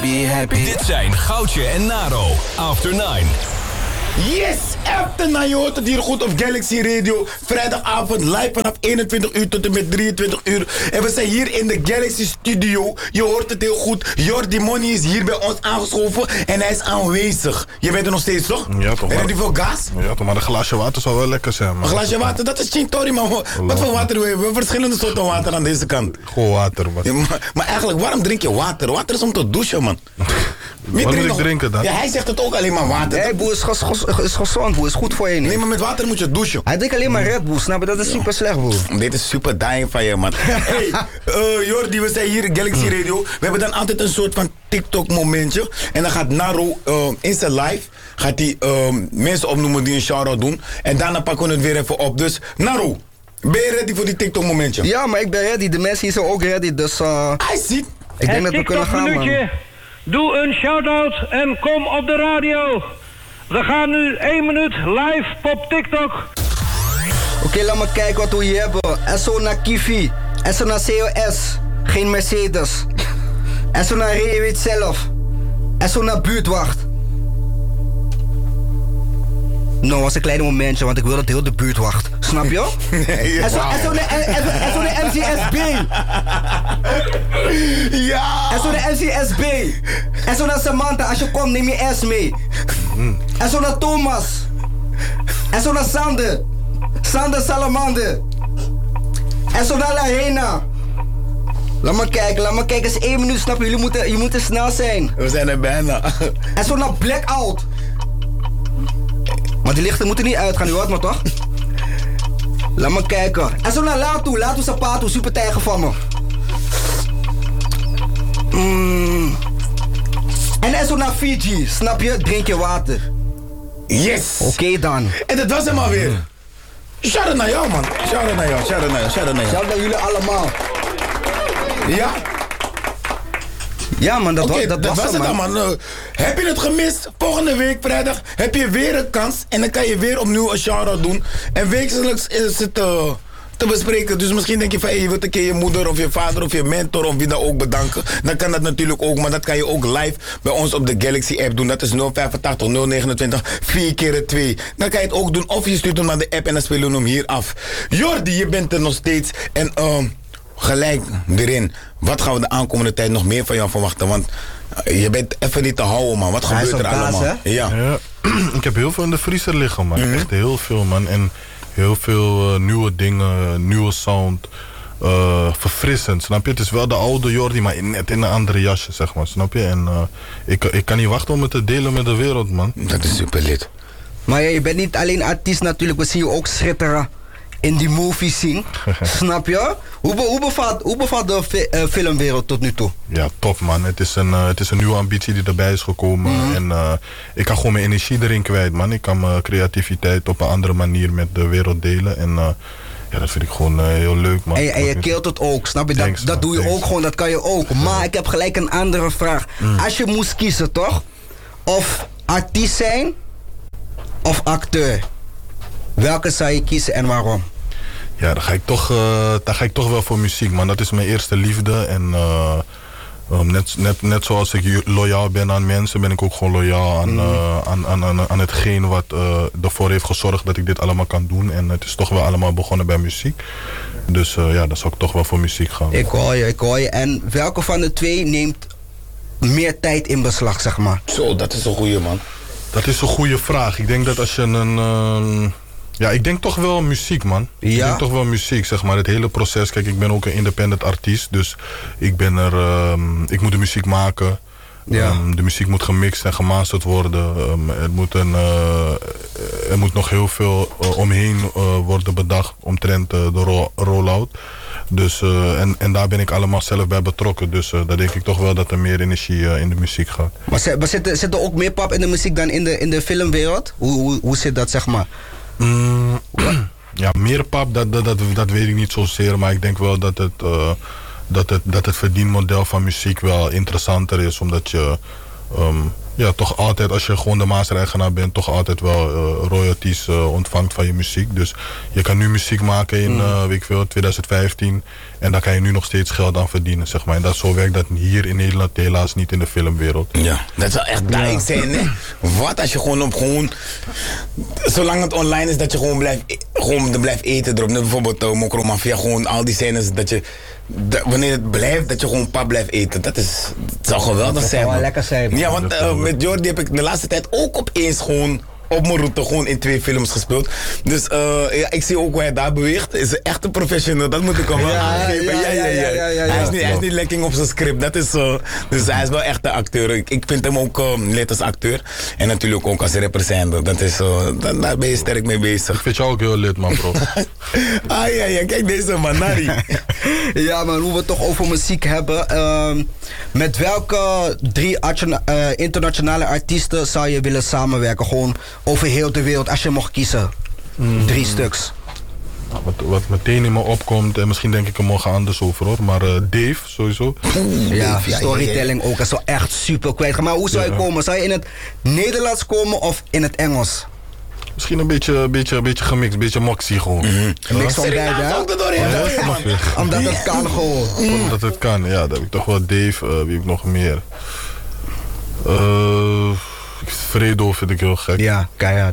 be happy. Dit zijn Goudje en Naro, After 9. Yes, After 9, je hoort het hier goed op Galaxy Radio. Vrijdagavond live vanaf 21 uur tot en met 23 uur. En we zijn hier in de Galaxy Studio. Je hoort het heel goed. Jordi Money is hier bij ons aangeschoven en hij is aanwezig. Je bent er nog steeds, toch? Ja, toch. En heb je veel gas? Ja, toch, maar een glaasje water zou wel lekker zijn, man. Een glaasje water, dat is Chintori, man. Wat voor water wil je? We hebben verschillende soorten water aan deze kant. Gewoon water, man. Ja, maar eigenlijk, waarom drink je water? Water is om te douchen, man. Wat moet ik drinken dan? Ja, hij zegt het ook alleen maar water. Nee, boer, is gezond, boer. Is goed voor je. Nee, maar met water moet je douchen. Hij drinkt alleen maar Red Bull, snap je? Dat is super slecht, boer. Dit is super dying van je, man. Hey, Jordi, we zijn hier in Galaxy Radio. We hebben dan altijd een soort van TikTok-momentje. En dan gaat Naro in zijn live gaat hij mensen opnoemen die een shout-out doen. En daarna pakken we het weer even op. Dus, Naro, ben je ready voor die TikTok-momentje? Ja, maar ik ben ready. De mensen hier zijn ook ready, dus... Hij ziet. Ik denk dat we kunnen gaan, man. Doe een shout-out en kom op de radio. We gaan nu 1 minuut live op TikTok. Oké, laat me kijken wat we hier hebben. SO naar Kivi. SO naar COS. Geen Mercedes. SO naar Ray, je weet zelf. SO naar Buurtwacht. Nou, was een klein momentje, want ik wil dat heel de buurt wacht. Snap je? Nee, SO naar MCSB. Ja. SO naar MCSB. SO naar Samantha, als je komt neem je S mee. SO naar Thomas. SO naar Sander. Sander Salamander. SO naar Larena. Laat me kijken, het is 1 minuut, snap je? Je moeten snel zijn. We zijn er bijna. SO naar Blackout. Maar die lichten moeten niet uitgaan, u hoort me toch? Laat me kijken. En zo naar Latu Sapato, super tijger van me. En zo naar Fiji, snap je? Drink je water. Yes! Oké dan. En dat was hem alweer. Shout-out naar jou, man. Shout-out naar jou. Shout-out naar jullie allemaal. Ja? Ja, man, dat was het dan, man. Heb je het gemist? Volgende week vrijdag heb je weer een kans. En dan kan je weer opnieuw een shout-out doen. En wekelijks is het te bespreken. Dus misschien denk je van, je wilt een keer je moeder of je vader of je mentor of wie dan ook bedanken. Dan kan dat natuurlijk ook. Maar dat kan je ook live bij ons op de Galaxy app doen. Dat is 085 029 4x2. Dan kan je het ook doen. Of je stuurt hem naar de app en dan spelen we hem hier af. Jordi, je bent er nog steeds. En gelijk erin. Wat gaan we de aankomende tijd nog meer van jou verwachten? Want je bent even niet te houden, man. Wat gebeurt er allemaal? Ja. Ik heb heel veel in de vriezer liggen, man. Echt heel veel, man. En heel veel nieuwe dingen, nieuwe sound. Verfrissend, snap je? Het is wel de oude Jordi, maar net in een andere jasje, zeg maar. Snap je? En ik kan niet wachten om het te delen met de wereld, man. Dat is super lit. Maar je bent niet alleen artiest natuurlijk. We zien je ook schitteren in die movie scene. Snap je? Hoe bevalt de filmwereld tot nu toe? Ja, top, man. Het is een nieuwe ambitie die erbij is gekomen. En ik kan gewoon mijn energie erin kwijt, man. Ik kan mijn creativiteit op een andere manier met de wereld delen. En ja, dat vind ik gewoon heel leuk, man. En je keelt het ook, snap je? Thanks, dat doe je thanks. ook gewoon, dat kan je ook. Maar ik heb gelijk een andere vraag. Als je moest kiezen, toch? Of artiest zijn of acteur. Welke zou je kiezen en waarom? Ja, dan ga ik toch wel voor muziek, man. Dat is mijn eerste liefde. En net zoals ik loyaal ben aan mensen, ben ik ook gewoon loyaal aan hetgeen wat ervoor heeft gezorgd dat ik dit allemaal kan doen. En het is toch wel allemaal begonnen bij muziek. Dus ja, dan zou ik toch wel voor muziek gaan. Ik hoor je. En welke van de twee neemt meer tijd in beslag, zeg maar? Zo, dat is een goeie, man. Dat is een goede vraag. Ik denk dat als je ja, ik denk toch wel muziek, man. Ja? Ik denk toch wel muziek, zeg maar. Het hele proces. Kijk, ik ben ook een independent artiest. Dus ik ben ik moet de muziek maken. Ja. De muziek moet gemixt en gemasterd worden. Er moet nog heel veel omheen worden bedacht omtrent de rollout. Dus, en daar ben ik allemaal zelf bij betrokken. Dus daar denk ik toch wel dat er meer energie in de muziek gaat. Maar zit er ook meer pap in de muziek dan in de filmwereld? Hoe zit dat, zeg maar? Ja, meer pap, dat weet ik niet zozeer. Maar ik denk wel dat het verdienmodel van muziek wel interessanter is. Omdat je ja, toch altijd, als je gewoon de master-eigenaar bent, toch altijd wel royalties ontvangt van je muziek. Dus je kan nu muziek maken in, weet ik veel, 2015. En daar kan je nu nog steeds geld aan verdienen, zeg maar. En dat, zo werkt dat hier in Nederland helaas niet in de filmwereld. Ja, dat zou echt duidelijk zijn, hè? Wat als je gewoon, zolang het online is, dat je gewoon blijft eten erop. Net bijvoorbeeld Mokro Mafia, gewoon al die scènes dat je... wanneer het blijft, dat je gewoon pap blijft eten. Dat zou geweldig zijn. Dat zou wel lekker zijn. Ja, want met Jordi heb ik de laatste tijd ook opeens gewoon op mijn route gewoon in 2 films gespeeld. Dus ja, ik zie ook hoe hij daar beweegt. Is echt een professional, dat moet ik hem wel aangeven. Hij is niet lekking op zijn script. Dat is, dus hij is wel echt een acteur. Ik vind hem ook net als acteur. En natuurlijk ook als rapper zijnde. Dat is, daar ben je sterk mee bezig. Ik vind jou ook heel lid, man, bro. ja, kijk deze man, Nari. Ja, maar hoe we het toch over muziek hebben. Met welke 3 internationale artiesten zou je willen samenwerken? Gewoon over heel de wereld, als je mocht kiezen. 3 stuks. Wat meteen in me opkomt, en misschien denk ik er morgen anders over, hoor. Maar Dave, sowieso. Ja, storytelling ook. Dat is wel echt super kwijt. Maar hoe zou je komen? Zou je in het Nederlands komen of in het Engels? Misschien een beetje gemixt, een beetje moxie gewoon. Een mix van beide, hè? Omdat het kan gewoon. Omdat het kan, ja. Dan heb ik toch wel Dave, wie heb ik nog meer? Fredo vind ik heel gek. Ja, keihard.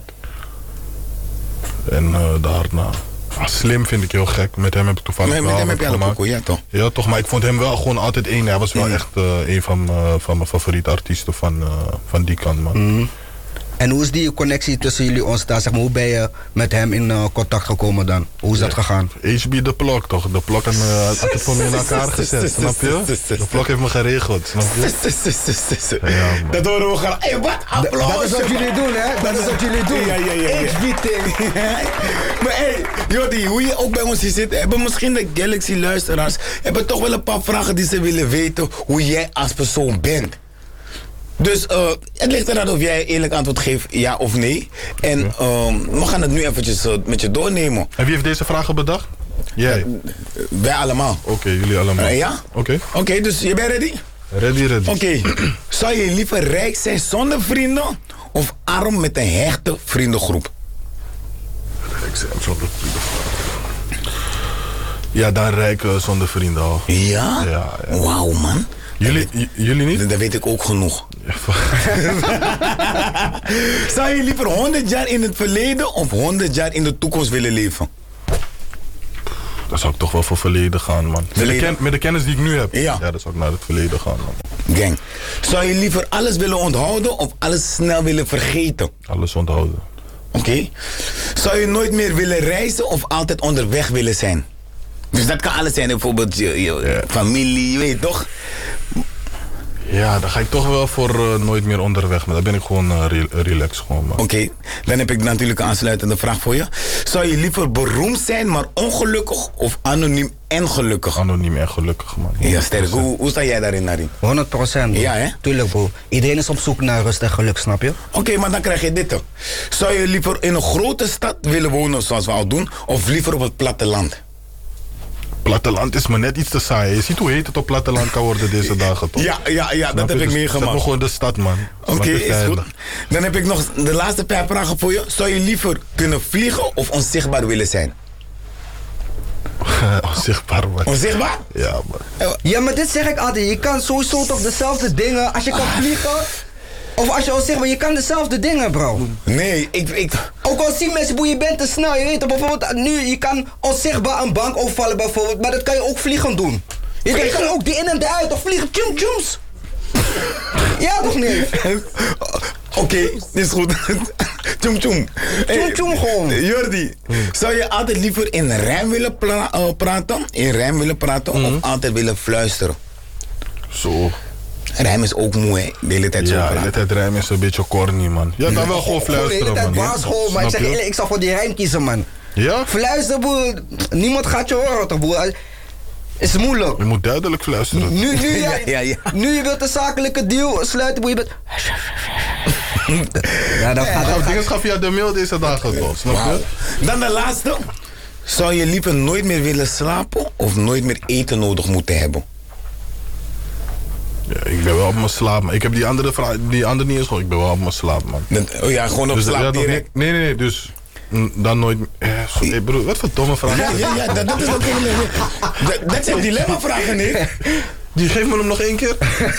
En daarna... Slim vind ik heel gek. Met hem heb ik toevallig met hem heb je al een ja toch? Ja toch, maar ik vond hem wel gewoon altijd één. Hij was wel echt een van mijn favoriete artiesten van die kant, man. En hoe is die connectie tussen jullie ontstaan? Zeg maar, hoe ben je met hem in contact gekomen dan? Hoe is dat gegaan? HB de Plok toch? De Plok had het voor me in elkaar gezet, snap je? De Plok heeft me geregeld, snap je? Ja, dat horen we graag. Hé, wat? Applaus! Dat is wat jullie doen, hè? Dat is wat jullie doen. Ja. HB-ting. Maar hé, Jordi, hoe je ook bij ons hier zit, hebben misschien de Galaxy-luisteraars hebben toch wel een paar vragen die ze willen weten hoe jij als persoon bent. Dus het ligt eraan of jij eerlijk antwoord geeft, ja of nee. En we gaan het nu eventjes met je doornemen. En wie heeft deze vragen bedacht? Jij? Wij allemaal. Oké, jullie allemaal. Ja? Oké, dus je bent ready? Ready. Oké. Zou je liever rijk zijn zonder vrienden of arm met een hechte vriendengroep? Rijk zijn zonder vrienden. Ja, dan rijk zonder vrienden al. Ja? Ja. Wauw, man. Jullie niet? Dat weet ik ook genoeg. Zou je liever 100 jaar in het verleden of 100 jaar in de toekomst willen leven? Dan zou ik toch wel voor verleden gaan, man. Met de kennis die ik nu heb. Ja, dan zou ik naar het verleden gaan, man. Gang. Zou je liever alles willen onthouden of alles snel willen vergeten? Alles onthouden. Oké. Zou je nooit meer willen reizen of altijd onderweg willen zijn? Dus dat kan alles zijn, bijvoorbeeld je familie, je weet toch? Ja, dan ga ik toch wel voor nooit meer onderweg. Maar dan ben ik gewoon relaxed. Oké, dan heb ik natuurlijk een aansluitende vraag voor je. Zou je liever beroemd zijn, maar ongelukkig of anoniem en gelukkig? Anoniem en gelukkig, man. Ja, sterk. Hoe sta jij daarin, Nari? 100%. Ja, hè? Tuurlijk, bro. Iedereen is op zoek naar rust en geluk, snap je? Oké, maar dan krijg je dit. Zou je liever in een grote stad willen wonen, zoals we al doen, of liever op het platteland? Platteland is me net iets te saai. Je ziet hoe heet het op platteland kan worden deze dagen, toch? Ja, dat heb ik meegemaakt. Zet me gewoon de stad, man. Oké, is goed. Dan heb ik nog de laatste paar vragen voor je. Zou je liever kunnen vliegen of onzichtbaar willen zijn? Onzichtbaar, man. Onzichtbaar? Ja, man. Ja, maar dit zeg ik altijd. Je kan sowieso toch dezelfde dingen. Als je kan vliegen, of als je onzichtbaar, je kan dezelfde dingen, bro. Nee, ik... Ook al zien mensen hoe je bent te snel. Je weet toch, bijvoorbeeld nu, je kan onzichtbaar een bank overvallen bijvoorbeeld. Maar dat kan je ook vliegen doen. Je kan ook die in en eruit of vliegen. Tjoem. Ja, toch niet? Oké, is goed. Tjoem. Tjoem gewoon. Jordi, zou je altijd liever in rijm willen praten? Of altijd willen fluisteren? Zo. Rijm is ook moe, hè? De hele tijd zo praten. Ja, de hele tijd rijm is een beetje corny, man. Ja, dan wel gewoon fluisteren, man. De hele tijd basisschool, maar ik zeg eerlijk, ik zal voor die rijm kiezen, man. Ja? Fluisteren, boer. Niemand gaat je horen, toch, boer? Is moeilijk. Je moet duidelijk fluisteren. Nu je wilt een zakelijke deal sluiten, boer, je bent... Ja, dan gaat dingen gaan via de mail deze dagen, toch? Snap je? Dan de laatste. Zou je liever nooit meer willen slapen of nooit meer eten nodig moeten hebben? Ja, ik ben wel op mijn slaap, man. Ik heb die andere niet eens gehoord. Ik ben wel op mijn slaap, man. Oh ja, gewoon op Dus slaap direct. Nee, dus dan nooit meer. Sorry, broer, wat voor domme vraag. Ja, dat is ook een... Dat zijn dilemma-vragen, nee? Die geeft me hem nog 1 keer.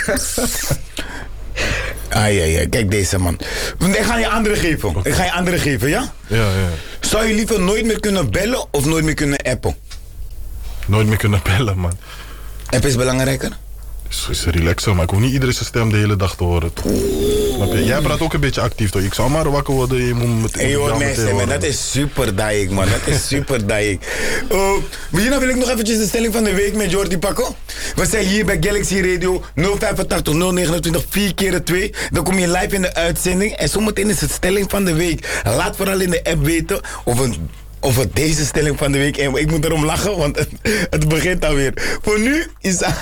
Ja, kijk deze man. Ik ga je andere geven. Ja? Ja. Zou je liever nooit meer kunnen bellen of nooit meer kunnen appen? Nooit meer kunnen bellen, man. Appen is belangrijker? Is relaxer, maar ik hoef niet iedereen zijn stem de hele dag te horen. Snap je? Jij praat ook een beetje actief, toch? Ik zou maar wakker worden. Je moet meteen. Hey, hoor, mijn stem, dat is super daig, man. Dat is super daig. Hierna wil ik nog eventjes de stelling van de week met Jordi pakken. We zijn hier bij Galaxy Radio 085 029 4 keer 2. Dan kom je live in de uitzending. En zometeen is het stelling van de week. Laat vooral in de app weten of het deze stelling van de week... En ik moet erom lachen, want het begint alweer. Voor nu is...